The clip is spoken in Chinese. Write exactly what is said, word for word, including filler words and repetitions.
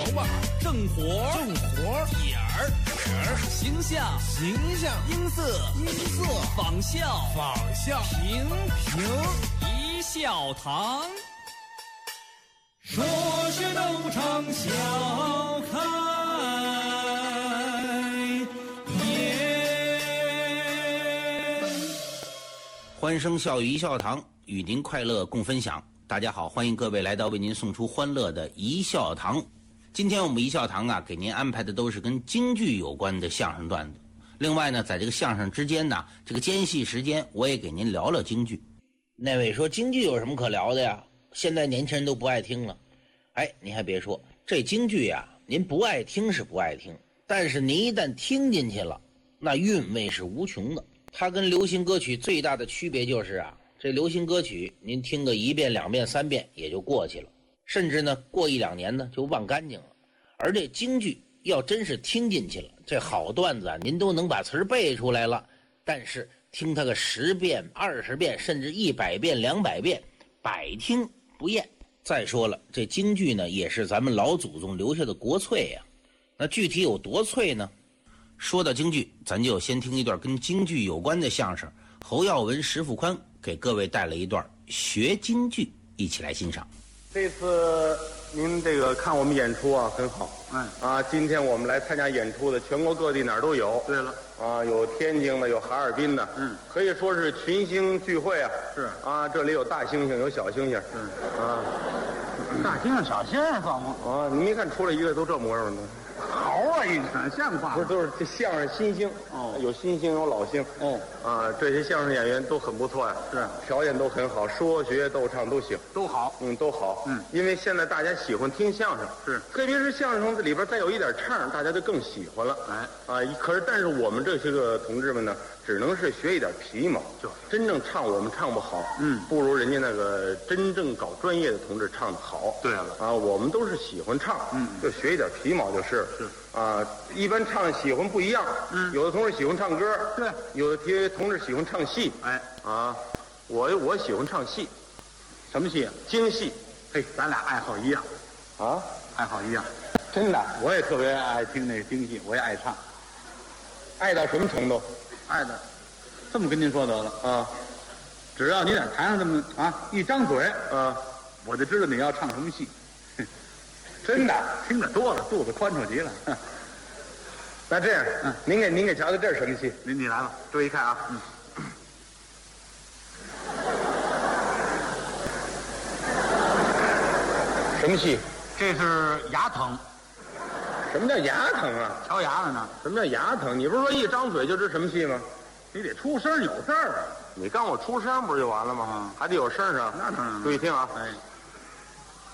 吧， 正活正活， 眼儿眼儿， 形象形象， 音色音色， 仿效仿效， 评评一笑堂。 说是斗场笑开颜， 欢声笑语一笑堂，与您快乐共分享。大家好，欢迎各位来到为您送出欢乐的一笑堂。今天我们一笑堂啊，给您安排的都是跟京剧有关的相声段子。另外呢，在这个相声之间呢，这个间隙时间，我也给您聊聊京剧。那位说京剧有什么可聊的呀？现在年轻人都不爱听了。哎，您还别说，这京剧呀，您不爱听是不爱听，但是您一旦听进去了，那韵味是无穷的。它跟流行歌曲最大的区别就是啊，这流行歌曲您听个一遍两遍三遍也就过去了，甚至呢过一两年呢就忘干净了。而这京剧要真是听进去了，这好段子啊您都能把词儿背出来了，但是听它个十遍二十遍甚至一百遍两百遍，百听不厌。再说了，这京剧呢也是咱们老祖宗留下的国粹呀、啊。那具体有多粹呢？说到京剧，咱就先听一段跟京剧有关的相声。侯耀文、石富宽给各位带来一段学京剧，一起来欣赏。 这次您这个看我们演出啊，很好。 嗯啊，今天我们来参加演出的，全国各地哪儿都有。 对了， 啊，有天津的，有哈尔滨的， 嗯， 可以说是群星聚会啊。 是啊，这里有大猩猩，有小猩猩。 嗯啊， 大猩猩、小猩猩算吗？ 啊，你没看出来一个都这模样的？ 好啊，一看像话不是，都是这相声新星哦， 有新星有老星哦啊，这些相声演员都很不错呀， 是条件都很好，说学逗唱都行。 都好。 嗯，都好。 嗯， 因为现在大家喜欢听相声， 是特别是相声里边再有一点唱，大家就更喜欢了。 哎， 啊，可是但是我们这些个同志们呢，只能是学一点皮毛， 就是真正唱我们唱不好， 嗯不如人家那个真正搞专业的同志唱得好。 对了啊，我们都是喜欢唱， 嗯就学一点皮毛就是。 是啊，一般唱喜欢不一样， 嗯有的同志喜欢唱歌， 对有的些同志喜欢唱戏， 哎， 啊，我我喜欢唱戏， 什么戏啊？ 京戏。 嘿，咱俩爱好一样， 啊， 爱好一样。 真的， 我也特别爱听那个京戏，我也爱唱， 爱到什么程度爱的。这么跟您说得了， 啊？ 只要你在台上这么啊一张嘴， 啊， 我就知道你要唱什么戏。 真的。 听得多了，肚子宽敞极了。 那这样， 嗯您给您给瞧瞧这是什么戏？ 您你来吧。 注意看啊。 嗯什么戏？ 这是牙疼， 什么叫牙疼啊？ 瞧牙了呢。 什么叫牙疼？你不是说一张嘴就知什么戏吗？ 你得出声有字儿啊。 你刚我出声不是就完了吗？ 嗯还得有声上。 那当然了注意听啊。 哎，